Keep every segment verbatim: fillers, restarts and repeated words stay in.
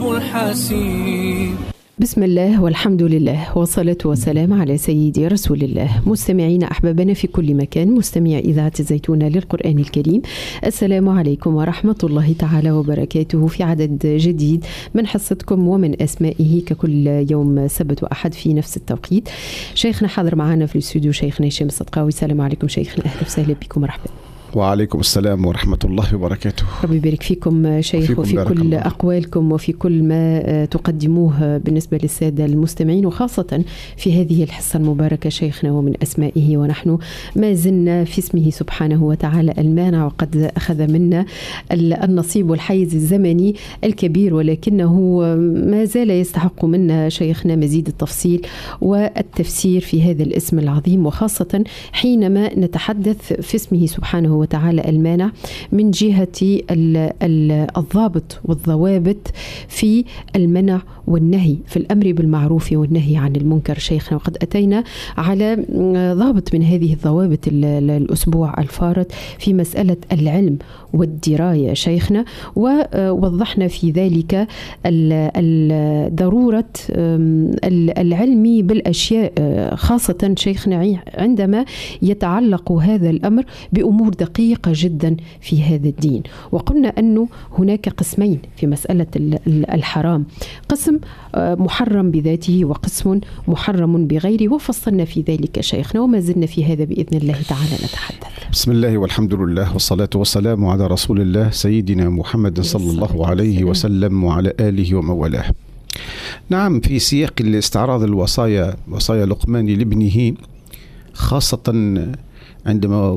الحسيب. بسم الله والحمد لله والصلاة والسلام على سيدي رسول الله. مستمعين أحبابنا في كل مكان، مستمع إذاعة الزيتونة للقرآن الكريم، السلام عليكم ورحمة الله تعالى وبركاته في عدد جديد من حصتكم ومن أسمائه ككل يوم سبت وأحد في نفس التوقيت. شيخنا حاضر معنا في الاستوديو شيخنا هشام الصدقاوي. السلام عليكم شيخنا، أهلا وسهلا بكم، مرحبا. وعليكم السلام ورحمة الله وبركاته. ربي يبارك فيكم شيخ وفي كل الله. أقوالكم وفي كل ما تقدموه بالنسبة للسادة المستمعين، وخاصة في هذه الحصة المباركة شيخنا ومن أسمائه، ونحن ما زلنا في اسمه سبحانه وتعالى المانع، وقد أخذ منا النصيب والحيز الزمني الكبير، ولكنه ما زال يستحق منا شيخنا مزيد التفصيل والتفسير في هذا الاسم العظيم، وخاصة حينما نتحدث في اسمه سبحانه وتعالى المانع من جهة الضابط والضوابط في المنع والنهي، في الأمر بالمعروف والنهي عن المنكر شيخنا. وقد أتينا على ضابط من هذه الضوابط الأسبوع الفارط في مسألة العلم والدراية شيخنا، ووضحنا في ذلك ضرورة العلم بالأشياء، خاصة شيخنا عندما يتعلق هذا الأمر بأمور دقيقة جدا في هذا الدين. وقلنا أنه هناك قسمين في مسألة الحرام، قسم محرم بذاته وقسم محرم بغيره، وفصلنا في ذلك شيخنا، وما زلنا في هذا بإذن الله تعالى نتحدث. بسم الله والحمد لله والصلاة والسلام على رسول الله سيدنا محمد صلى الله عليه وسلم وعلى آله وموالاه. نعم، في سياق الاستعراض الوصايا، وصايا لقمان لابنه، خاصة عندما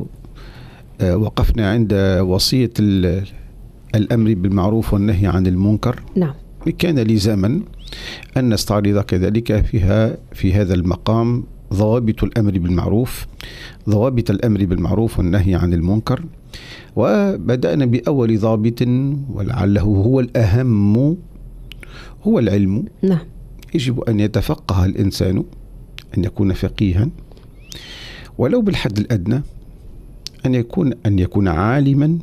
وقفنا عند وصية الأمر بالمعروف والنهي عن المنكر. نعم. كان لزاما أن نستعرض كذلك فيها في هذا المقام ضوابط الأمر بالمعروف، ضوابط الأمر بالمعروف والنهي عن المنكر. وبدأنا بأول ضابط ولعله هو الأهم، هو العلم. نعم. يجب أن يتفقه الإنسان، أن يكون فقيها ولو بالحد الأدنى، أن يكون أن يكون عالما،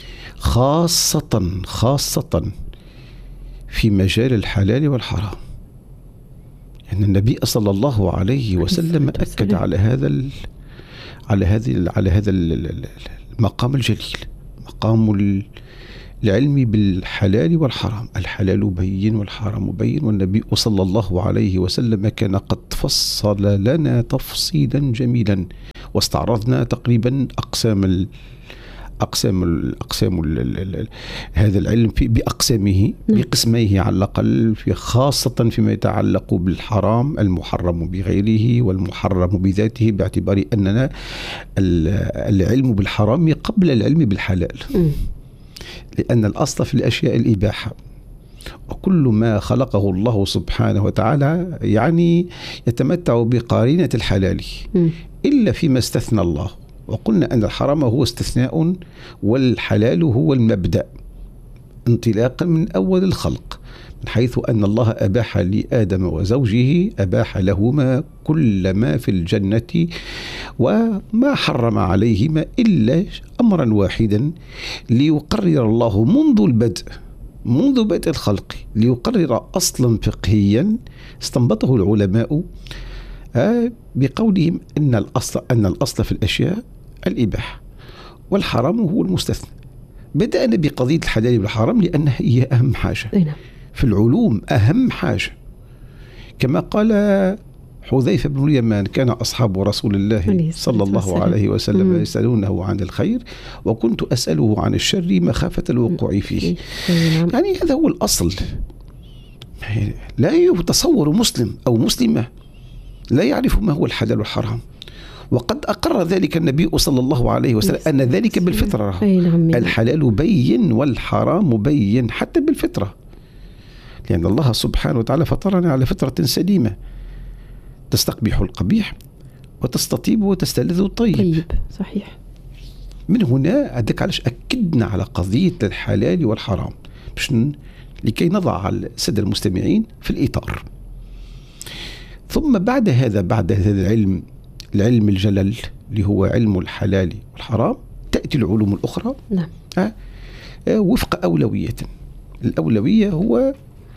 خاصة خاصة في مجال الحلال والحرام. يعني النبي صلى الله عليه وسلم أكد على هذا ال على هذه على هذا المقام الجليل، مقام العلم بالحلال والحرام. الحلال بين والحرام بين، والنبي صلى الله عليه وسلم كان قد فصل لنا تفصيلا جميلا، واستعرضنا تقريبا أقسام ال أقسام ال أقسام ال هذا العلم في بأقسامه، بقسميه على الأقل، في خاصة فيما يتعلق بالحرام، المحرم بغيره والمحرم بذاته، باعتبار أننا العلم بالحرام قبل العلم بالحلال، لأن الأصل في الأشياء الإباحة، وكل ما خلقه الله سبحانه وتعالى يعني يتمتع بقرينة الحلال إلا فيما استثنى الله. وقلنا أن الحرام هو استثناء والحلال هو المبدأ، انطلاقا من أول الخلق، من حيث أن الله أباح لآدم وزوجه، أباح لهما كل ما في الجنة، وما حرم عليهما إلا أمرا واحدا، ليقرر الله منذ البدء منذ بدء الخلق، ليقرر أصلا فقهيا استنبطه العلماء بقولهم أن الأصل أن الأصل في الأشياء الإباحة، والحرام هو المستثنى. بدأنا بقضية الحلال والحرام لأنها هي أهم حاجة في العلوم، أهم حاجة. كما قال حذيفة بن اليمان: كان أصحاب رسول الله صلى الله عليه وسلم يسألونه عن الخير وكنت أسأله عن الشر مخافة الوقوع فيه. يعني هذا هو الأصل. لا يتصور مسلم أو مسلمة لا يعرف ما هو الحلال والحرام، وقد أقر ذلك النبي صلى الله عليه وسلم أن ذلك بالفطرة. الحلال بين والحرام بين حتى بالفطرة، لأن الله سبحانه وتعالى فطرنا على فطرة سليمة تستقبح القبيح وتستطيب وتستلذ الطيب. طيب، صحيح. من هنا أدك علاش أكدنا على قضية الحلال والحرام، باش لكي نضع السادة المستمعين في الإطار. ثم بعد هذا بعد هذا العلم العلم الجلل اللي هو علم الحلال والحرام، تأتي العلوم الأخرى. نعم. وفق أولوية. الأولوية هو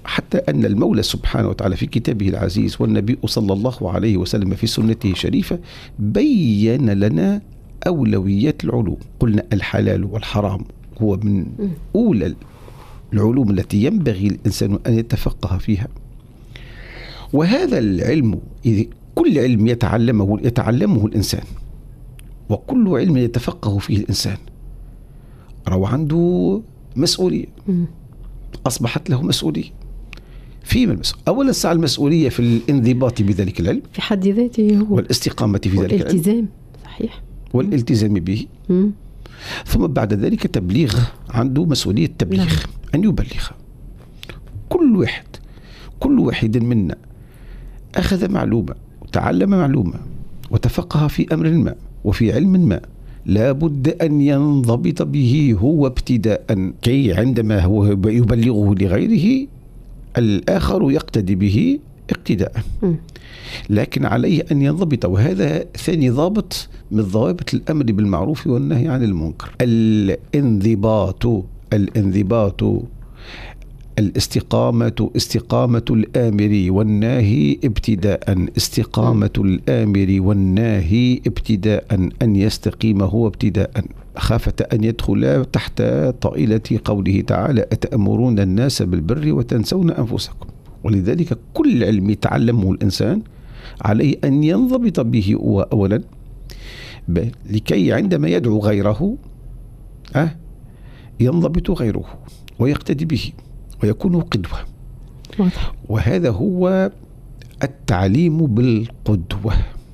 حتى أن المولى سبحانه وتعالى في كتابه العزيز والنبي صلى الله عليه وسلم في سنته الشريفة بين لنا أولويات العلوم. قلنا الحلال والحرام هو من أولى العلوم التي ينبغي الإنسان أن يتفقه فيها. وهذا العلم إذا كل علم يتعلمه يتعلمه الإنسان وكل علم يتفقه فيه الإنسان رو عنده مسؤولية، أصبحت له مسؤولية. فيما المسؤولية؟ أولا سعى المسؤولية في الانضباط بذلك العلم في حد ذاته هو، والاستقامة في ذلك العلم، والالتزام. صحيح. والالتزام به. مم. ثم بعد ذلك تبليغ، عنده مسؤولية تبليغ. نعم. أن يبلغ. كل واحد كل واحد منا أخذ معلومة وتعلم معلومة وتفقه في أمر ما وفي علم ما، لا بد أن ينضبط به هو ابتداء، كي عندما هو يبلغه لغيره الآخر يقتدي به اقتداء. لكن عليه أن ينضبط، وهذا ثاني ضابط من ضوابط الأمر بالمعروف والنهي عن المنكر. الانضباط الانضباط الاستقامة استقامة الآمر والناهي ابتداء استقامة الآمر والناهي ابتداء أن يستقيم هو ابتداء، خافة أن يدخل تحت طائلة قوله تعالى أتأمرون الناس بالبر وتنسون أنفسكم. ولذلك كل علم يتعلمه الإنسان عليه أن ينضبط به أولا، لكي عندما يدعو غيره أه ينضبط غيره ويقتدي به ويكون قدوة. وهذا هو التعليم بالقدوة.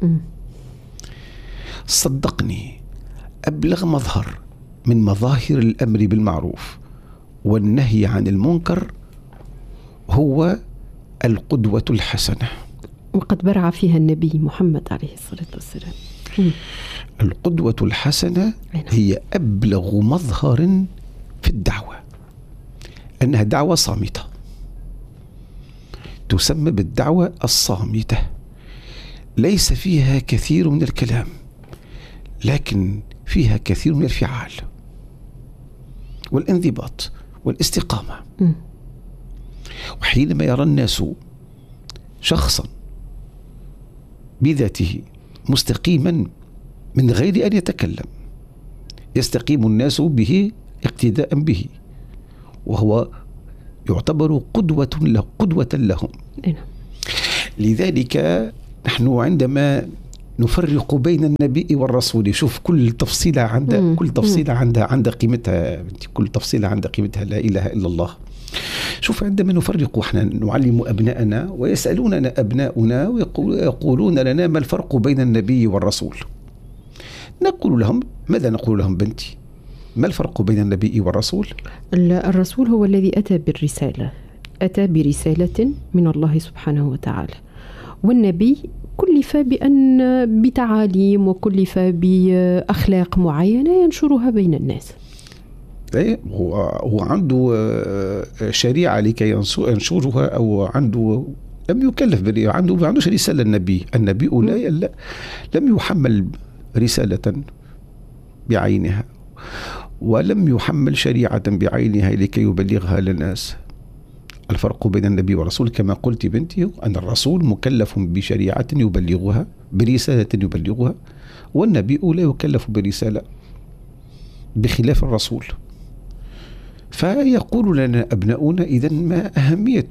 صدقني أبلغ مظهر من مظاهر الأمر بالمعروف والنهي عن المنكر هو القدوة الحسنة، وقد برع فيها النبي محمد عليه الصلاة والسلام. القدوة الحسنة هي أبلغ مظهر في الدعوة، أنها دعوة صامتة، تسمى بالدعوة الصامتة، ليس فيها كثير من الكلام لكن فيها كثير من الفعال والانضباط والاستقامة. م. وحينما يرى الناس شخصا بذاته مستقيما من غير أن يتكلم يستقيم الناس به اقتداء به، وهو يعتبر قدوة له قدوة لهم. لذلك نحن عندما نفرق بين النبي والرسول، شوف كل تفصيلة عندها كل تفصيلة عندها عندها قيمتها، كل تفصيلة عندها قيمتها، لا إله إلا الله. شوف عندما نفرق، احنا نعلم أبناءنا ويسألوننا أبناؤنا ويقولون لنا ما الفرق بين النبي والرسول، نقول لهم ماذا نقول لهم بنتي؟ ما الفرق بين النبي والرسول؟ الرسول هو الذي أتى بالرسالة، أتى برسالة من الله سبحانه وتعالى، والنبي كلف بأن بتعاليم وكلف بأخلاق معينة ينشرها بين الناس. هو هو عنده شريعة لكي ينشرها، أو عنده لم يكلف بري عنده ما عندوش رسالة. النبي النبي لا, لا لم يحمل رسالة بعينها ولم يحمل شريعة بعينها لكي يبلغها للناس. الفرق بين النبي والرسول كما قلت بنتي أن الرسول مكلف بشريعة يبلغها، برسالة يبلغها، والنبي لا يكلف برسالة بخلاف الرسول. فيقول لنا أبناؤنا إذن ما أهمية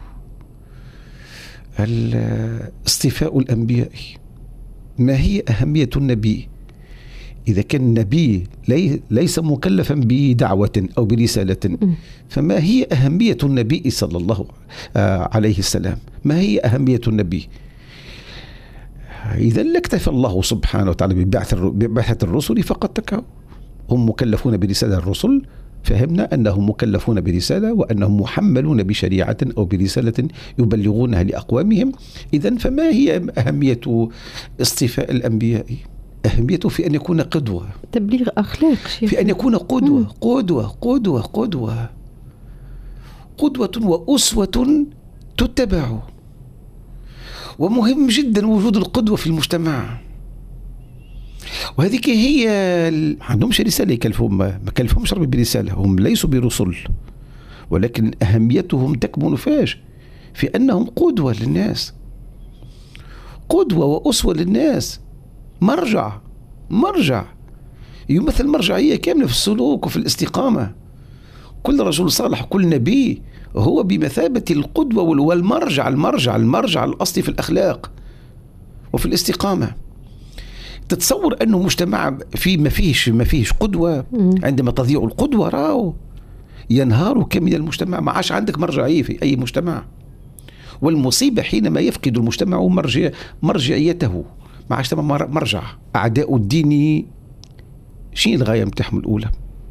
اصطفاء الأنبياء؟ ما هي أهمية النبي؟ إذا كان النبي ليس مكلفا بدعوة أو برسالة، فما هي أهمية النبي صلى الله عليه السلام؟ ما هي أهمية النبي؟ إذا لاكتفى الله سبحانه وتعالى ببعثة الرسل فقط تكفوا. هم مكلفون برسالة الرسل، فهمنا أنهم مكلفون برسالة وأنهم محملون بشريعة أو برسالة يبلغونها لأقوامهم. إذن فما هي أهمية اصطفاء الأنبياء؟ أهميته في أن يكون قدوة، تبليغ أخلاق، في أن يكون قدوة قدوة قدوة قدوة قدوة وأسوة تتبع. ومهم جدا وجود القدوة في المجتمع، وهذه هي ما عندهمش رسالة يكلفهم، ما كلفهمش ربي برسالة، هم ليسوا برسل ولكن أهميتهم تكمن فاش في أنهم قدوة للناس، قدوة وأسوة للناس، مرجع مرجع يمثل مرجعية كاملة في السلوك وفي الاستقامة. كل رجل صالح، كل نبي هو بمثابة القدوة والمرجع المرجع المرجع الأصلي في الأخلاق وفي الاستقامة. تتصور أنه مجتمع في ما فيش ما فيش قدوة، عندما تضيع القدوة راو ينهار كامل المجتمع، ما عادش عندك مرجعية في أي مجتمع. والمصيبة حينما يفقد المجتمع مرجع مرجعيته، ما عادش مرجع. أعداء الدين شيء الغاية متاعهم الأولى؟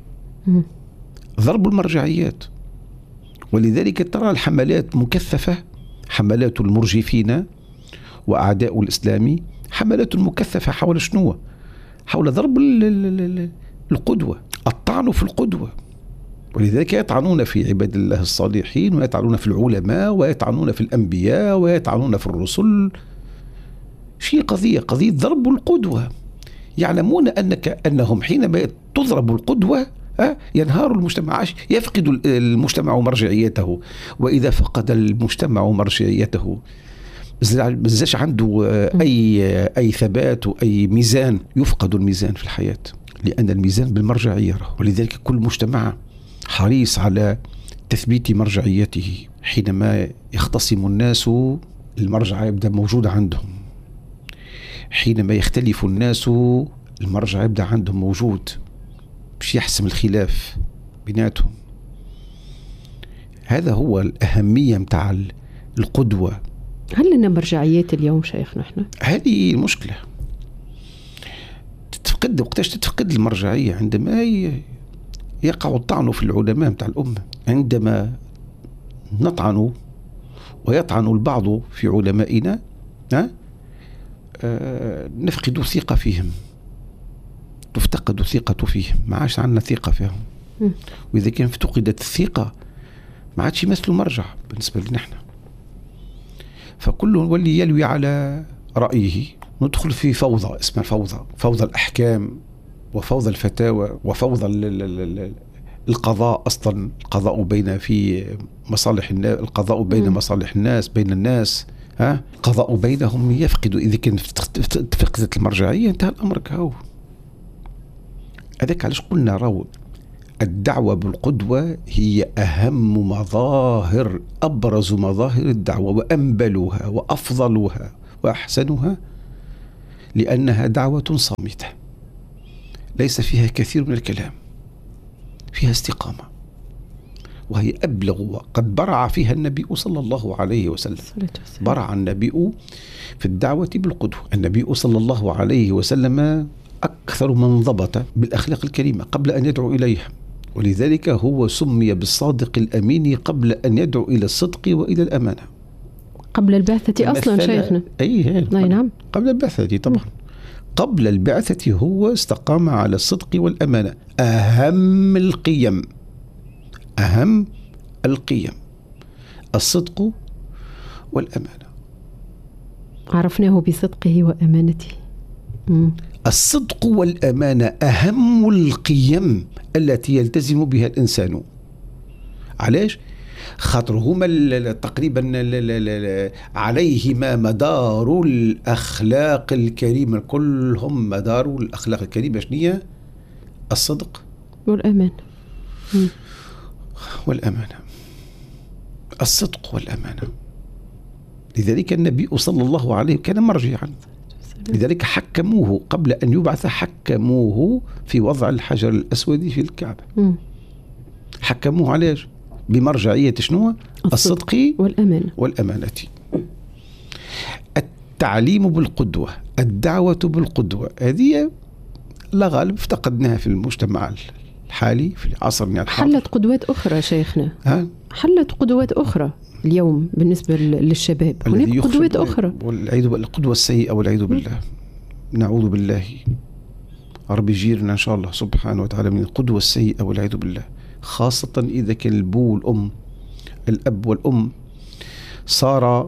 ضرب المرجعيات. ولذلك ترى الحملات مكثفة، حملات المرجفين وأعداء الإسلام، حملات مكثفة حول شنو؟ حول ضرب القدوة، الطعن في القدوة. ولذلك يطعنون في عباد الله الصالحين، ويطعنون في العلماء، ويطعنون في الأنبياء، ويطعنون في الرسل. شيء قضية قضية ضرب القدوة. يعلمون أنك أنهم حينما تضرب القدوة ينهار المجتمع، يفقد المجتمع مرجعيته. وإذا فقد المجتمع مرجعيته مازالش عنده أي أي ثبات وأي ميزان، يفقد الميزان في الحياة، لأن الميزان بالمرجعية. ولذلك كل مجتمع حريص على تثبيت مرجعيته. حينما يختصم الناس المرجع يبدأ موجود عندهم، حينما يختلف الناس المرجع يبدأ عندهم موجود، باش يحسم الخلاف بيناتهم. هذا هو الأهمية متاع القدوة. هل لنا مرجعيات اليوم شيخنا احنا؟ هذه المشكلة. تتفقد وقتاش تتفقد المرجعية؟ عندما يقع الطعن في العلماء متاع الأمة، عندما نطعن ويطعن البعض في علمائنا ها آه نفقد الثقة فيهم، تفتقد الثقة فيهم، ما عادش عندنا ثقة فيهم. م. وإذا كان افتقدت الثقة ما عادش يمثلوا مرجع بالنسبة لنا احنا. فكل ولي يلوي على رأيه. ندخل في فوضى اسمها فوضى، فوضى الأحكام وفوضى الفتاوى وفوضى القضاء. أصلا القضاء بين في مصالح الناس، القضاء بين م. مصالح الناس، بين الناس، ها القضاء بينهم يفقدوا. إذا كانت فقدت المرجعية انتهى الأمر كهو. هذاك علاش قلنا راو الدعوة بالقدوة هي أهم مظاهر، أبرز مظاهر الدعوة، وأنبلها وأفضلها وأحسنها، لأنها دعوة صامتة ليس فيها كثير من الكلام، فيها استقامة، وهي أبلغ. وقد برع فيها النبي صلى الله عليه وسلم. برع النبي في الدعوة بالقدوة. النبي صلى الله عليه وسلم أكثر من ضبط بالأخلاق الكريمة قبل أن يدعو إليها، ولذلك هو سمي بالصادق الأمين قبل أن يدعو إلى الصدق وإلى الأمانة. قبل البعثة أصلا شيخنا. أي, أي نعم، قبل البعثة طبعا. قبل البعثة هو استقام على الصدق والأمانة، أهم القيم، أهم القيم الصدق والأمانة. عرفناه بصدقه وأمانته. م. الصدق والأمانة أهم القيم التي يلتزم بها الإنسان. علاش؟ خاطر هما تقريبا عليهما مدار الأخلاق الكريمة كلهم. مدار الأخلاق الكريمة شنية؟ الصدق والأمانة. م. والأمانة، الصدق والأمانة. لذلك النبي صلى الله عليه وسلم كان مرجعا. لذلك حكموه قبل أن يبعث، حكموه في وضع الحجر الأسود في الكعبة. م. حكموه علاش؟ بمرجعية شنو؟ الصدق والأمانة. والأمانة. التعليم بالقدوة، الدعوة بالقدوة، هذه لا غالب افتقدناها في المجتمع الحالي في عصرنا الحالي. حلت قدوات أخرى شيخنا. ها؟ حلت قدوات أخرى اليوم بالنسبة للشباب. هناك قدوات أخرى. والعياذ بالله، القدوة السيئة والعياذ بالله. نعوذ بالله، ربي يجيرنا إن شاء الله سبحانه وتعالى من القدوة السيئة والعياذ بالله، خاصة إذا كان البو والأم، الأب والأم صار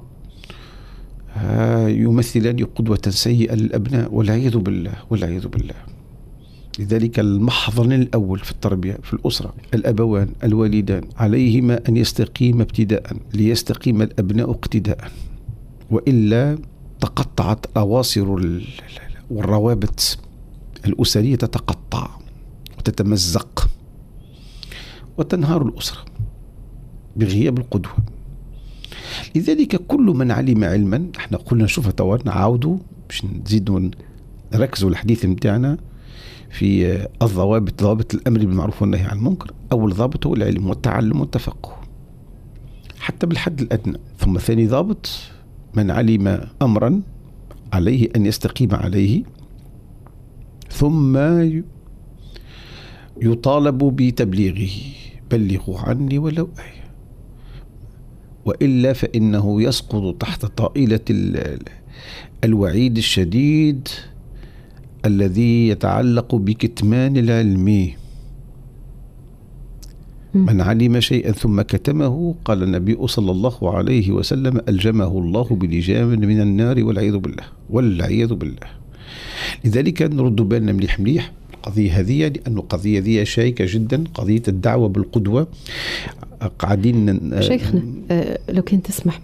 يمثلان قدوة سيئة للأبناء، والعياذ بالله والعياذ بالله. لذلك المحضن الأول في التربية في الأسرة الأبوان الوالدان عليهما أن يستقيم ابتداء ليستقيم الأبناء اقتداء، وإلا تقطعت أواصر والروابط الأسرية، تتقطع وتتمزق وتنهار الأسرة بغياب القدوة. لذلك كل من علم علما، احنا قلنا شوف توا نعاودوا باش نزيدوا نركزوا الحديث متاعنا في الضوابط، ضوابط الأمر بالمعروف والنهي عن المنكر. أول ضابط هو العلم والتعلم والتفقه حتى بالحد الأدنى. ثم ثاني ضابط من علم أمرا عليه أن يستقيم عليه، ثم يطالب بتبليغه، بلغوا عني ولو آية، وإلا فإنه يسقط تحت طائلة الوعيد الشديد الذي يتعلق بكتمان العلم. من علم شيئا ثم كتمه، قال النبي صلى الله عليه وسلم ألجمه الله بلجام من النار والعياذ بالله والعياذ بالله. لذلك نرد بالنا مليح مليح القضية هذه، لأن القضية هذه شائكة جدا، قضية الدعوة بالقدوة. قاعدين شيخنا أه لو كان تسمح،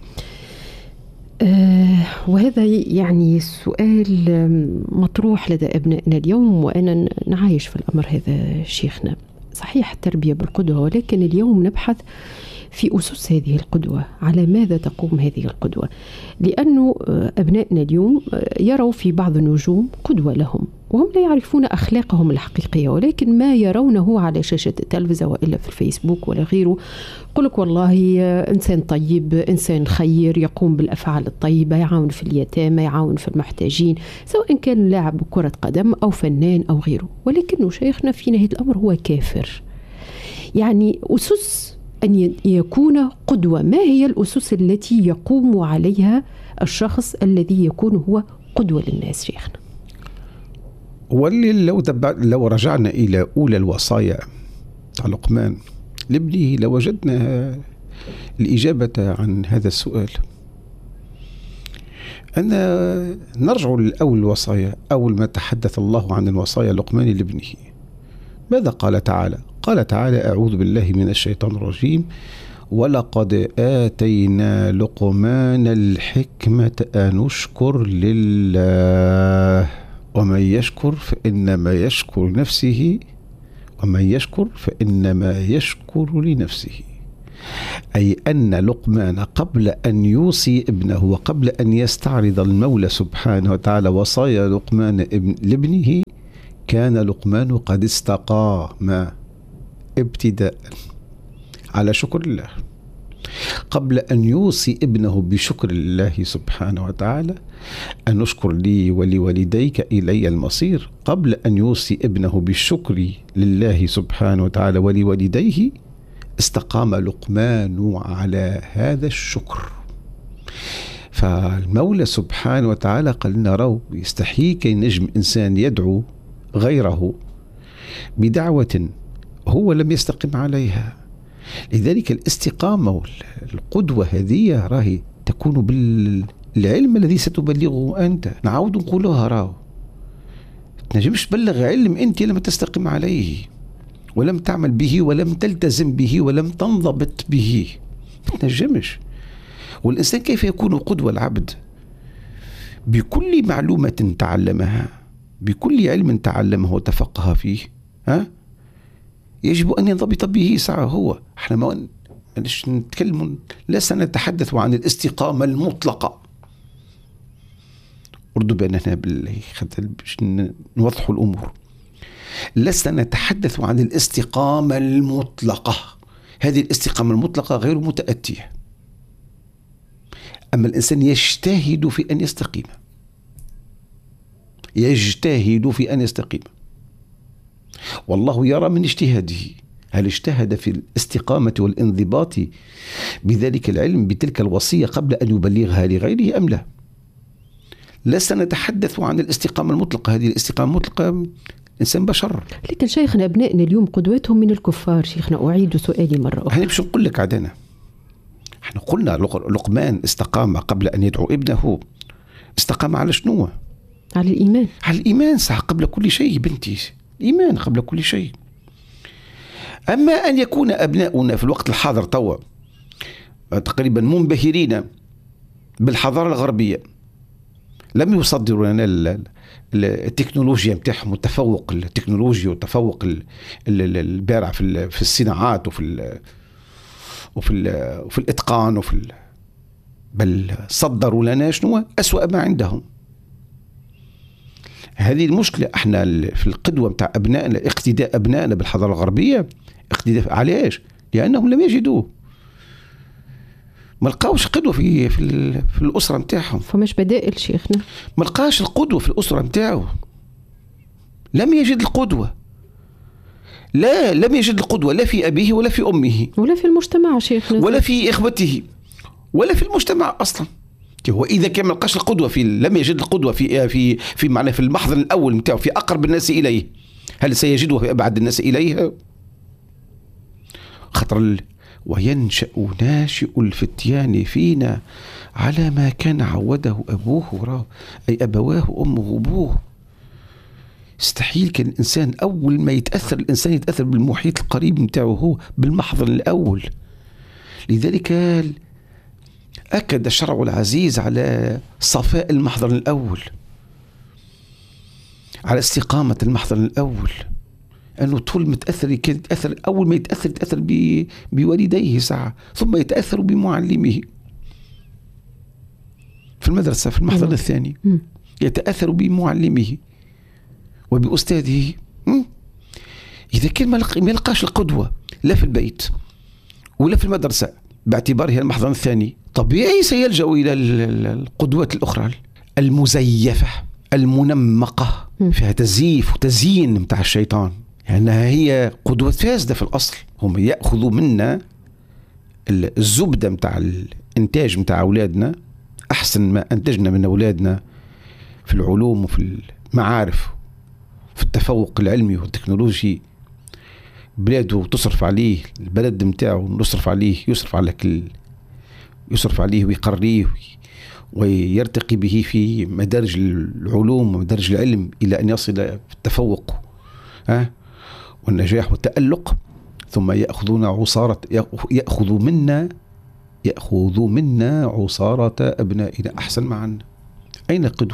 أه وهذا يعني سؤال مطروح لدى أبنائنا اليوم، وأنا نعايش في الأمر هذا شيخنا. صحيح التربية بالقدوة، ولكن اليوم نبحث في أسس هذه القدوة، على ماذا تقوم هذه القدوة؟ لأنه أبنائنا اليوم يروا في بعض النجوم قدوة لهم، وهم لا يعرفون أخلاقهم الحقيقية، ولكن ما يرونه على شاشة التلفزة وإلا في الفيسبوك ولا غيره يقولك والله إنسان طيب، إنسان خير، يقوم بالأفعال الطيبة، يعاون في اليتامى، يعاون في المحتاجين، سواء كان لاعب كرة قدم أو فنان أو غيره. ولكنه شيخنا في نهاية الأمر هو كافر. يعني أسس أن يكون قدوة، ما هي الأسس التي يقوم عليها الشخص الذي يكون هو قدوة للناس شيخنا؟ واللي لو, لو رجعنا إلى أولى الوصايا على لقمان لابنه لوجدنا الإجابة عن هذا السؤال. أنا نرجع لأول الوصايا، أول ما تحدث الله عن الوصايا لقمان لابنه، ماذا قال تعالى؟ قال تعالى: أعوذ بالله من الشيطان الرجيم: ولقد آتينا لقمان الحكمة أن اشكر لله ومن يشكر فإنما يشكر نفسه ومن يشكر فإنما يشكر لنفسه. أي أن لقمان قبل أن يوصي ابنه وقبل أن يستعرض المولى سبحانه وتعالى وصايا لقمان لابنه، كان لقمان قد استقام ابتداء على شكر الله. قبل أن يوصي ابنه بشكر الله سبحانه وتعالى، أن اشكر لي ولوالديك إلي المصير، قبل أن يوصي ابنه بالشكر لله سبحانه وتعالى ولوالديه، استقام لقمان على هذا الشكر. فالمولى سبحانه وتعالى قال لنا: رو يستحيي كي نجم إنسان يدعو غيره بدعوة هو لم يستقم عليها. لذلك الاستقامة والقدوة هذه راهي تكون بالعلم الذي ستبلغه أنت. نعود نقولها، راهو تنجمش تبلغ علم أنت لم تستقم عليه ولم تعمل به ولم تلتزم به ولم تنضبط به، ما تنجمش. والإنسان كيف يكون قدوة؟ العبد بكل معلومة تعلمها، بكل علم تعلمه وتفقه فيه، ها يجب أن ينضبط به ساعة. هو احنا ما نتكلم، لسنا نتحدث عن الاستقامة المطلقة. أردوا بأننا بالله باش نوضح الأمور، لسنا نتحدث عن الاستقامة المطلقة. هذه الاستقامة المطلقة غير متأتية. أما الإنسان يجتهد في أن يستقيم، يجتهد في أن يستقيم، والله يرى من اجتهاده هل اجتهد في الاستقامة والانضباط بذلك العلم بتلك الوصية قبل أن يبلغها لغيره أم لا. لسنا نتحدث عن الاستقامة المطلقة. هذه الاستقامة المطلقة إنسان بشر. لكن شيخنا أبنائنا اليوم قدوتهم من الكفار. شيخنا أعيد سؤالي مرة أخرى. أنا باش نقول لك عدنا، احنا قلنا لقمان استقام قبل أن يدعو ابنه. استقام على شنو؟ على الإيمان. على الإيمان صح، قبل كل شيء بنتي. إيمان قبل كل شيء. أما أن يكون أبناؤنا في الوقت الحاضر توا تقريبا منبهرين بالحضارة الغربية، لم يصدروا لنا التكنولوجيا متاعهم والتفوق التكنولوجي والتفوق البارع في في الصناعات وفي ال وفي ال وفي الإتقان وفي ال بل صدروا لنا شنو أسوأ ما عندهم. هذه المشكلة. احنا في القدوة متاع أبنائنا، اقتداء أبنائنا بالحضارة الغربية، اقتداء عليش؟ لأنهم لم يجدوه، ما لقاوش قدوة في في, في الأسرة متاعهم. فمش بدائل شيخنا، ما لقاش القدوة في الأسرة متاعه، لم يجد القدوة. لا لم يجد القدوة لا في أبيه ولا في أمه ولا في المجتمع شيخنا ولا في إخوته ولا في المجتمع أصلا. وإذا كان ما لقاش القدوة في لم يجد القدوة في في في معناه في المحضن الأول متاعه في أقرب الناس إليه، هل سيجده في أبعد الناس إليه؟ خطر. وينشأ ناشئ الفتيان فينا على ما كان عوده أبوه، أي أبواه أمه وأبوه. استحيل كان الإنسان أول ما يتأثر الإنسان يتأثر بالمحيط القريب متاعه هو بالمحضن الأول. لذلك أكد الشرع العزيز على صفاء المحضن الأول، على استقامة المحضن الأول، أنه طول متأثر يتأثر أول ما يتأثر يتأثر بوالديه ساعة، ثم يتأثر بمعلمه في المدرسة في المحضن الثاني، يتأثر بمعلمه وبأستاذه. إذا كان ما يلقاش القدوة لا في البيت ولا في المدرسة باعتبارها المحضن الثاني، طبيعي سيلجأ إلى القدوات الأخرى المزيفة المنمقة فيها تزييف وتزيين متاع الشيطان، لأنها يعني هي قدوة فاسدة في الأصل. هم يأخذوا منا الزبدة متاع الإنتاج متاع أولادنا، أحسن ما أنتجنا من أولادنا في العلوم وفي المعارف في التفوق العلمي والتكنولوجي، بلاده تصرف عليه، البلد متاعه نصرف عليه، يصرف على كل يصرف عليه ويقريه ويرتقي به في مدارج العلوم ومدارج العلم إلى أن يصل في التفوق ها والنجاح والتألق، ثم يأخذون عصارة يأخذوا منا يأخذوا منا عصارة أبنائنا أحسن ما عنا. أين القدوة؟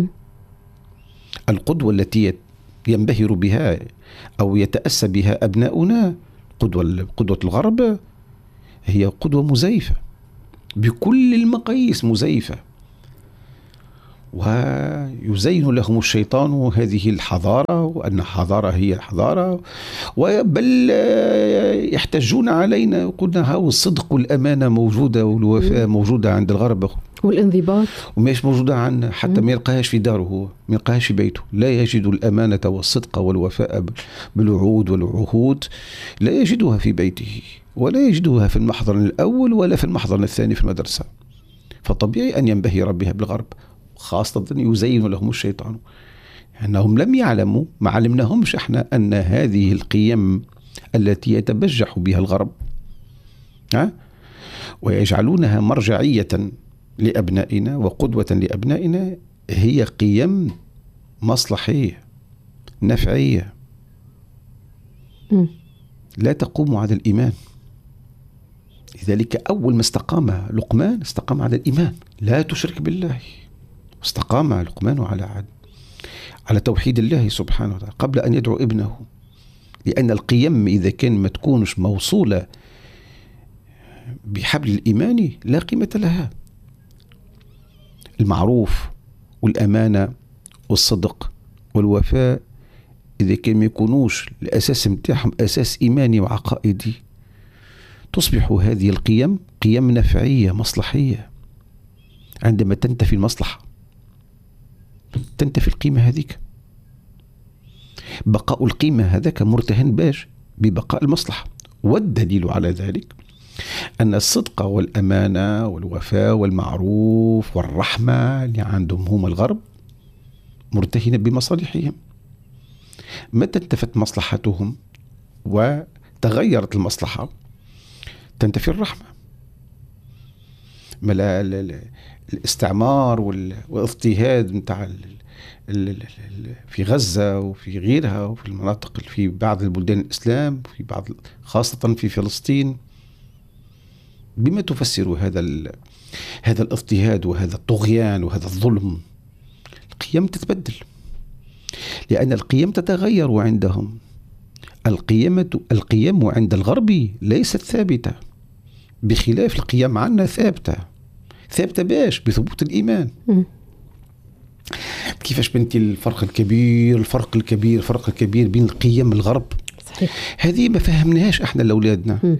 القدوة التي ينبهر بها أو يتأسى بها أبناؤنا قدوة قدوة الغرب هي قدوة مزيفة بكل المقاييس، مزيفة، ويزين لهم الشيطان هذه الحضارة وأن الحضارة هي الحضارة، بل يحتجون علينا يقولون هاو الصدق والأمانة موجودة والوفاء موجودة عند الغرب والانضباط وماش موجودة عن حتى ما يلقاهاش في داره، هو ما يلقاهاش في بيته. لا يجد الأمانة والصدق والوفاء بالوعود والعهود، لا يجدها في بيته ولا يجدها في المحضن الأول ولا في المحضن الثاني في المدرسة. فطبيعي أن ينبهر بها بالغرب، خاصة يزين لهم الشيطان أنهم لم يعلموا، ما علمناهمش احنا أن هذه القيم التي يتبجح بها الغرب ها ويجعلونها مرجعية لأبنائنا وقدوة لأبنائنا هي قيم مصلحية نفعية لا تقوم على الإيمان. لذلك أول ما استقام لقمان استقام على الإيمان، لا تشرك بالله، استقام لقمان على على توحيد الله سبحانه وتعالى قبل أن يدعو ابنه. لأن القيم إذا كان ما تكونش موصولة بحبل الإيمان لا قيمة لها. المعروف والأمانة والصدق والوفاء إذا كان ما يكونوش الأساس متاعهم أساس إيماني وعقائدي، تصبح هذه القيم قيم نفعية مصلحية. عندما تنتفي المصلحة تنتفي القيمة هذيك. بقاء القيمة هذاك مرتهن باش ببقاء المصلحة. والدليل على ذلك أن الصدق والأمانة والوفاء والمعروف والرحمة اللي عندهم هم الغرب مرتهنة بمصالحهم. متى انتفت مصلحتهم وتغيرت المصلحة تنتفي الرحمة. الاستعمار والاضطهاد متاع في غزة وفي غيرها وفي المناطق في بعض البلدان الإسلام في بعض خاصة في فلسطين. بما تفسر هذا هذا الاضطهاد وهذا الطغيان وهذا الظلم؟ القيم تتبدل، لأن القيم تتغير عندهم. القيم القيم عند الغرب ليست ثابتة، بخلاف القيم عندنا ثابتة. ثابتة باش بثبوت الإيمان. م. كيفاش بنتي الفرق الكبير الفرق الكبير الفرق الكبير بين القيم الغرب؟ صحيح. هذه ما فهمناهاش احنا لأولادنا. م.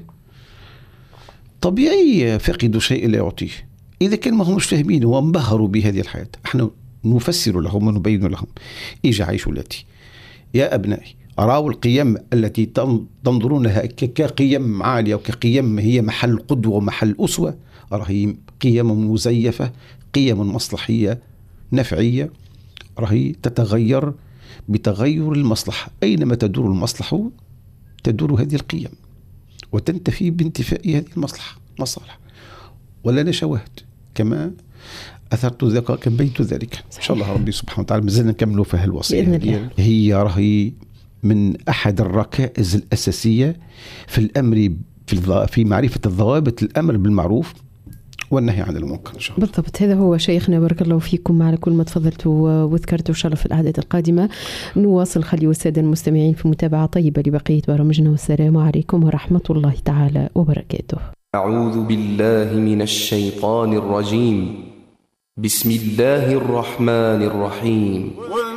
طبيعي فقدوا شيء لا يعطيه. إذا كان ما همش فاهمين وانبهروا بهذه الحياة، احنا نفسر لهم ونبين لهم. إيجا عيشوا التي يا أبنائي، أراوا القيم التي تنظرونها كقيم عالية وكقيم هي محل قدوة ومحل أسوة، راهي قيم مزيفة، قيم مصلحية نفعية، راهي تتغير بتغير المصلحة. أينما تدور المصلحة تدور هذه القيم وتنتفي بانتفاء هذه المصلحة مصالح. ولنا شواهد كما أثرت ذلك كبيت ذلك. إن شاء الله ربي سبحانه وتعالى مازلنا نكملوا في هالوصية. هي راهي من أحد الركائز الأساسية في الأمر في في معرفة الضوابط الأمر بالمعروف والنهي عن المنكر. إن شاء الله. بالضبط، هذا هو شيخنا. بارك الله فيكم على كل ما تفضلتوا وذكرتوا. إن شاء الله في الأعداد القادمة نواصل. خليوا السادة المستمعين في متابعة طيبة لبقية برامجنا، والسلام عليكم ورحمة الله تعالى وبركاته. أعوذ بالله من الشيطان الرجيم. بسم الله الرحمن الرحيم.